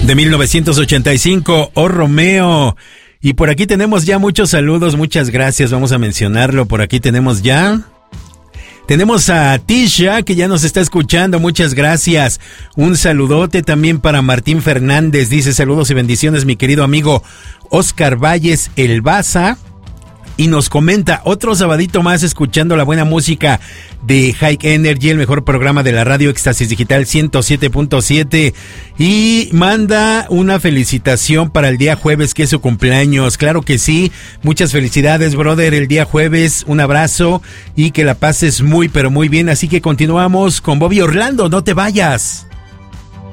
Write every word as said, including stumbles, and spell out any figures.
de mil novecientos ochenta y cinco, Oh Romeo. Y por aquí tenemos ya muchos saludos, muchas gracias, vamos a mencionarlo. Por aquí tenemos ya... Tenemos a Tisha, que ya nos está escuchando, muchas gracias. Un saludote también para Martín Fernández, dice saludos y bendiciones mi querido amigo Oscar Valles El Baza. Y nos comenta otro sabadito más escuchando la buena música de High Energy, el mejor programa de la radio Éxtasis Digital ciento siete punto siete. Y manda una felicitación para el día jueves, que es su cumpleaños. Claro que sí, muchas felicidades, brother, el día jueves. Un abrazo y que la pases muy, pero muy bien. Así que continuamos con Bobby Orlando, no te vayas.